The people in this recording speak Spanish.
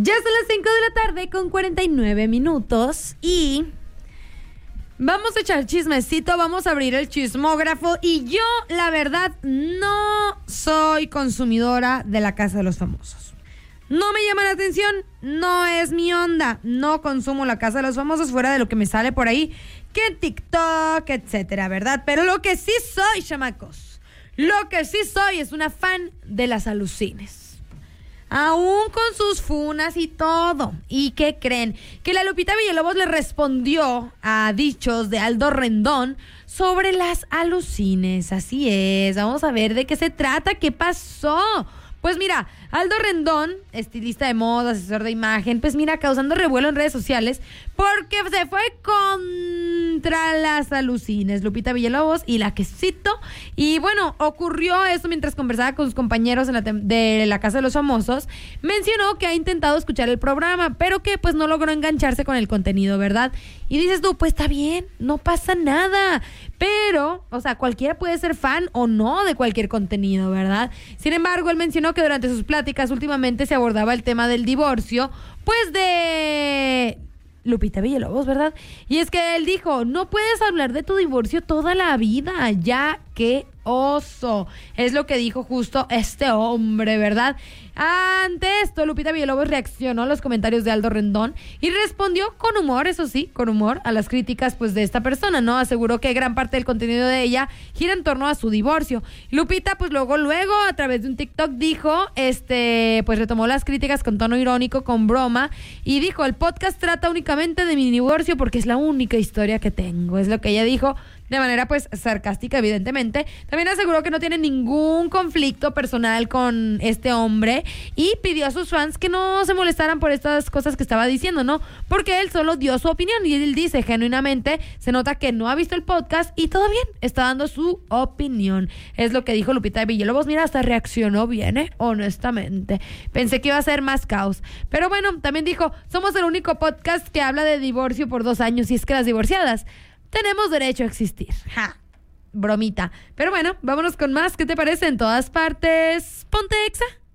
Ya son las 5 de la tarde con 49 minutos y vamos a echar chismecito, vamos a abrir el chismógrafo y yo, la verdad, no soy consumidora de La Casa de los Famosos. No me llama la atención, no es mi onda, no consumo La Casa de los Famosos fuera de lo que me sale por ahí, que TikTok, etcétera, ¿verdad? Pero lo que sí soy, chamacos, lo que sí soy es una fan de las alucines. Aún con sus funas y todo. ¿Y qué creen? Que la Lupita Villalobos le respondió a dichos de Aldo Rendón sobre las alucines. Así es, vamos a ver de qué se trata, qué pasó. Pues mira, Aldo Rendón, estilista de moda, asesor de imagen, pues mira, causando revuelo en redes sociales porque se fue contra las alucines, Lupita Villalobos y la Quesito. Y bueno, ocurrió eso mientras conversaba con sus compañeros de La Casa de los Famosos. Mencionó que ha intentado escuchar el programa, pero que pues no logró engancharse con el contenido, ¿verdad? Y dices tú, pues está bien, no pasa nada. Pero, o sea, cualquiera puede ser fan o no de cualquier contenido, ¿verdad? Sin embargo, él mencionó que durante sus pláticas últimamente se abordaba el tema del divorcio, pues de Lupita Villalobos, ¿verdad? Y es que él dijo, no puedes hablar de tu divorcio toda la vida, ya que oso. Es lo que dijo justo este hombre, ¿verdad? Ante esto, Lupita Villalobos reaccionó a los comentarios de Aldo Rendón y respondió con humor, eso sí, con humor, a las críticas pues de esta persona, ¿no? Aseguró que gran parte del contenido de ella gira en torno a su divorcio. Lupita pues luego, a través de un TikTok dijo, pues retomó las críticas con tono irónico, con broma, y dijo, el podcast trata únicamente de mi divorcio porque es la única historia que tengo, es lo que ella dijo, de manera pues sarcástica, evidentemente. También aseguró que no tiene ningún conflicto personal con este hombre y pidió a sus fans que no se molestaran por estas cosas que estaba diciendo, ¿no? Porque él solo dio su opinión y él dice genuinamente, se nota que no ha visto el podcast y todo bien, está dando su opinión. Es lo que dijo Lupita Villalobos. Mira, hasta reaccionó bien, honestamente. Pensé que iba a ser más caos. Pero bueno, también dijo, somos el único podcast que habla de divorcio por 2 años y es que las divorciadas tenemos derecho a existir. Ja, bromita. Pero bueno, vámonos con más. ¿Qué te parece? En todas partes. Ponte Exa.